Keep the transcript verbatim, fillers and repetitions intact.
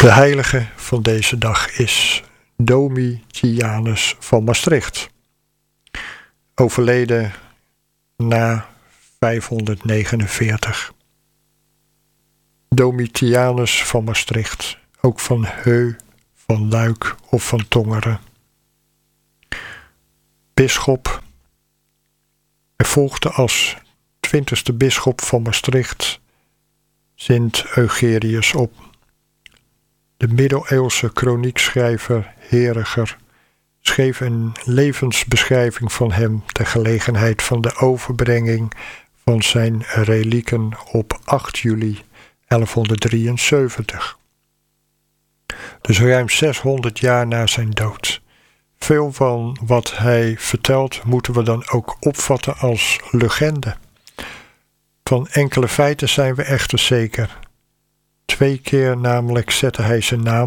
De heilige van deze dag is Domitianus van Maastricht, overleden na vijfhonderdnegenenveertig. Domitianus van Maastricht, ook van Heu, van Luik of van Tongeren. Bisschop. Hij volgde als twintigste bisschop van Maastricht Sint Eugerius op. De middeleeuwse kroniekschrijver Heriger schreef een levensbeschrijving van hem ter gelegenheid van de overbrenging van zijn relieken op acht juli elfhonderddrieënzeventig. Dus ruim zeshonderd jaar na zijn dood. Veel van wat hij vertelt moeten we dan ook opvatten als legende. Van enkele feiten zijn we echter zeker. Twee keer namelijk zette hij zijn naam